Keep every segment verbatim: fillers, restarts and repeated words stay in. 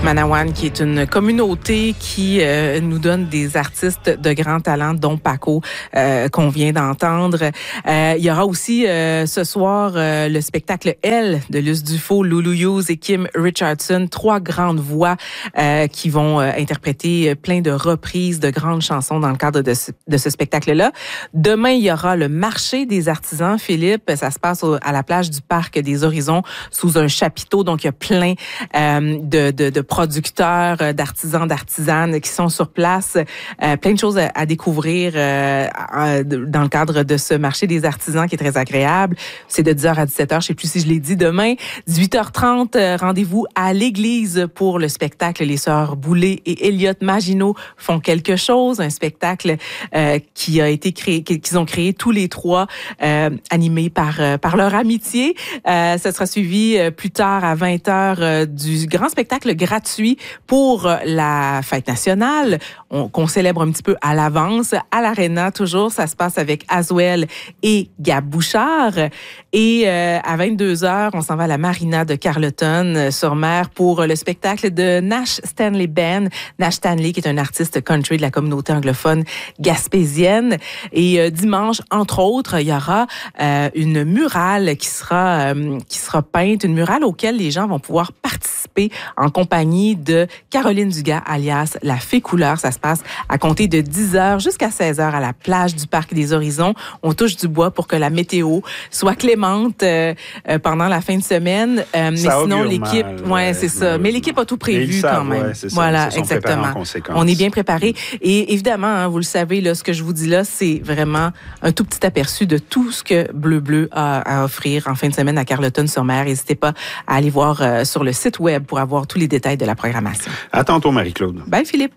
Manawan, qui est une communauté qui euh, nous donne des artistes de grand talent, dont Paco, euh, qu'on vient d'entendre. Euh, il y aura aussi euh, ce soir euh, le spectacle Elle de Luce Dufault, Lulu Hughes et Kim Richardson, trois grandes voix euh, qui vont euh, interpréter plein de reprises de grandes chansons dans le cadre de ce, de ce spectacle-là. Demain, il y aura le marché des artisans, Philippe. Ça se passe au, à la plage du Parc des Horizons sous un chapiteau. Donc, il y a plein euh, de, de, de producteurs, d'artisans, d'artisanes qui sont sur place. Euh, plein de choses à, à découvrir euh, dans le cadre de ce marché des artisans qui est très agréable. C'est de dix heures à dix-sept heures, je ne sais plus si je l'ai dit. Demain, dix-huit heures trente, rendez-vous à l'église pour le spectacle. Les sœurs Boulay et Elliott Maginot font quelque chose. Un spectacle euh, qui a été créé, qu'ils ont créé tous les trois, euh, animé par, euh, par leur amitié. Euh, ça sera suivi euh, plus tard à vingt heures euh, du grand spectacle gratuit pour la fête nationale, on, qu'on célèbre un petit peu à l'avance. À l'Arena, toujours, ça se passe avec Aswell et Gab Bouchard. Et euh, à vingt-deux heures, on s'en va à la Marina de Carleton-sur-Mer pour le spectacle de Nash Stanley Band. Nash Stanley, qui est un artiste country de la communauté anglophone gaspésienne. Et euh, dimanche, entre autres, il y aura euh, une murale qui sera, euh, qui sera peinte, une murale auquel les gens vont pouvoir participer en compagnie de Caroline Dugas, alias La Fée Couleur. Ça se passe à compter de dix heures jusqu'à seize heures à la plage du Parc des Horizons. On touche du bois pour que la météo soit clémente euh, euh, pendant la fin de semaine. Euh, mais sinon, l'équipe... Mal, ouais, c'est ça. Mais l'équipe a tout prévu savent, quand même. Ouais, c'est ça. Voilà, Ils se sont exactement. en conséquence. On est bien préparés. Et évidemment, hein, vous le savez, là, ce que je vous dis là, c'est vraiment un tout petit aperçu de tout ce que Bleu Bleu a à offrir en fin de semaine à Carleton-sur-Mer. N'hésitez pas à aller voir euh, sur le site web pour avoir tous les détails de la programmation. À tantôt, Marie-Claude. Bye, Philippe.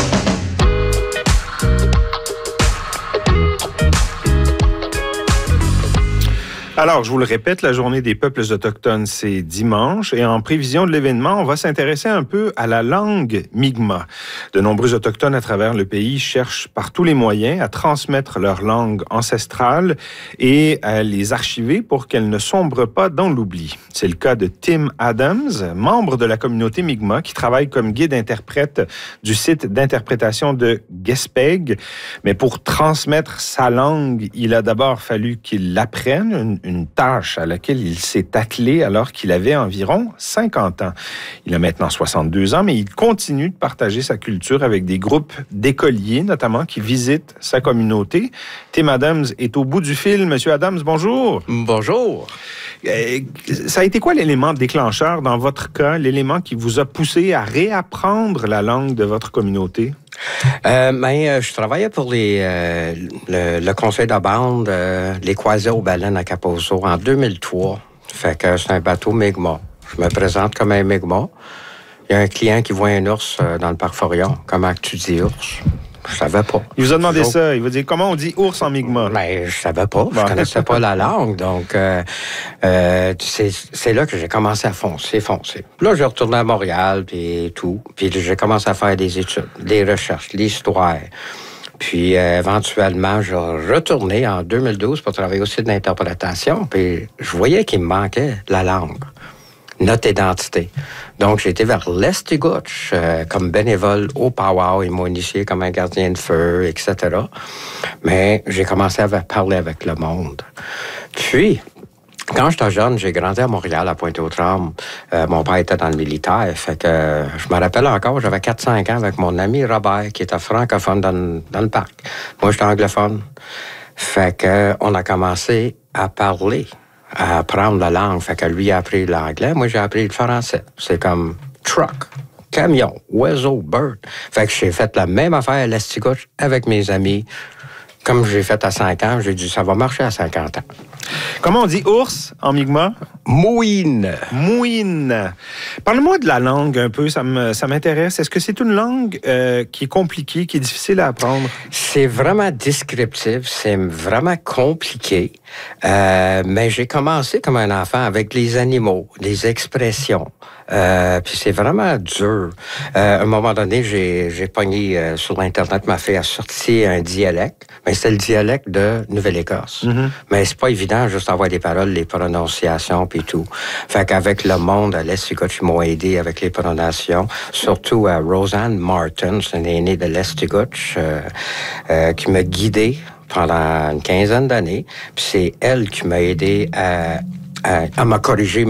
Alors, je vous le répète, la Journée des peuples autochtones, c'est dimanche. Et en prévision de l'événement, on va s'intéresser un peu à la langue Mi'kmaq. De nombreux autochtones à travers le pays cherchent par tous les moyens à transmettre leur langue ancestrale et à les archiver pour qu'elle ne sombre pas dans l'oubli. C'est le cas de Tim Adams, membre de la communauté Mi'kmaq, qui travaille comme guide-interprète du site d'interprétation de Gaspég. Mais pour transmettre sa langue, il a d'abord fallu qu'il l'apprenne, une une tâche à laquelle il s'est attelé alors qu'il avait environ cinquante ans. Il a maintenant soixante-deux ans, mais il continue de partager sa culture avec des groupes d'écoliers, notamment, qui visitent sa communauté. Tim Adams est au bout du fil. Monsieur Adams, bonjour. Bonjour. Euh, ça a été quoi l'élément déclencheur dans votre cas, l'élément qui vous a poussé à réapprendre la langue de votre communauté? Euh, ben, euh, je travaillais pour les, euh, le, le conseil de bande, euh, les croisés aux baleines à Kaposo en deux mille trois. Fait que c'est un bateau Mi'kmaq. Je me présente comme un Mi'kmaq. Il y a un client qui voit un ours euh, dans le parc Forillon. Comment tu dis ours? Je savais pas. Il vous a demandé Donc, ça. Il vous dit comment on dit ours en Mi'kmaq? Ben, je savais pas. Je bon. connaissais pas la langue. Donc, euh, euh, c'est, c'est là que j'ai commencé à foncer, foncer. Là, j'ai retourné à Montréal, puis tout. Puis j'ai commencé à faire des études, des recherches, l'histoire. Puis, euh, éventuellement, j'ai retourné en deux mille douze pour travailler aussi de l'interprétation. Puis, je voyais qu'il me manquait la langue, notre identité. Donc, j'ai été vers l'Estigouche euh, comme bénévole au Powwow. Ils m'ont initié comme un gardien de feu, et cetera. Mais j'ai commencé à parler avec le monde. Puis, quand j'étais jeune, j'ai grandi à Montréal, à Pointe-aux-Trembles. Euh, mon père était dans le militaire, fait que euh, je me rappelle encore, j'avais quatre cinq ans avec mon ami Robert, qui était francophone dans, dans le parc. Moi, j'étais anglophone. Fait que euh, on a commencé à parler, à apprendre la langue. Fait que lui a appris l'anglais, moi j'ai appris le français. C'est comme truck, camion, oiseau, bird. Fait que j'ai fait la même affaire à l'Estigouche avec mes amis. Comme j'ai fait à cinq ans, j'ai dit ça va marcher à cinquante ans. Comment on dit ours en Mi'kmaq? Mouine. Mouine. Parle-moi de la langue un peu, ça, me, ça m'intéresse. Est-ce que c'est une langue euh, qui est compliquée, qui est difficile à apprendre? C'est vraiment descriptif, c'est vraiment compliqué. Euh, mais j'ai commencé comme un enfant avec les animaux, les expressions. Euh, puis c'est vraiment dur. Euh, à un moment donné, j'ai, j'ai pogné euh, sur Internet, ma fille a sorti un dialecte. Mais c'est le dialecte de Nouvelle-Écosse. Mm-hmm. Mais c'est pas évident évident, juste avoir des paroles, les prononciations, puis tout. Fait qu'avec le monde à l'Estigouche, ils m'ont aidé avec les prononciations. Surtout à Roseanne Martin, c'est une aînée de l'Estigouche, euh, euh, qui m'a guidé pendant une quinzaine d'années. Puis c'est elle qui m'a aidé à, à, à me corriger